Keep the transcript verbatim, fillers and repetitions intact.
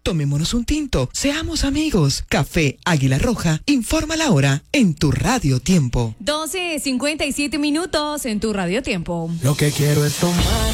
Tomémonos un tinto, seamos amigos. Café Águila Roja, informa la hora en tu Radio Tiempo. doce cincuenta y siete minutos en tu Radio Tiempo. Lo que quiero es tomar